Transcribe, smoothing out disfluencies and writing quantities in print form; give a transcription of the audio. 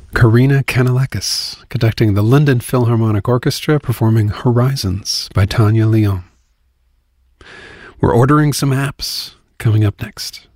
Karina Kanalakis, conducting the London Philharmonic Orchestra, performing Horizons by Tanya Leon. We're ordering some apps coming up next.